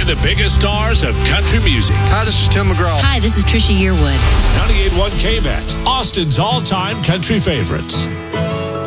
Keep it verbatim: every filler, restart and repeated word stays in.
the biggest stars of country music. Hi, this is Tim McGraw. Hi, this is Trisha Yearwood. ninety-eight point one K V A T, Austin's all-time country favorites.